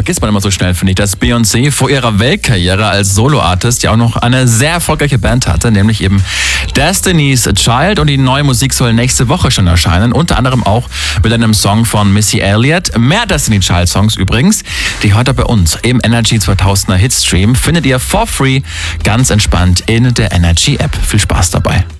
vergisst man immer so schnell, finde ich, dass Beyoncé vor ihrer Weltkarriere als Soloartist ja auch noch eine sehr erfolgreiche Band hatte, nämlich eben Destiny's Child, und die neue Musik soll nächste Woche schon erscheinen, unter anderem auch mit einem Song von Missy Elliott. Mehr Destiny Child Songs übrigens, die hört ihr bei uns im Energy 2000er Hitstream, findet ihr for free ganz entspannt in der Energy App. Viel Spaß dabei.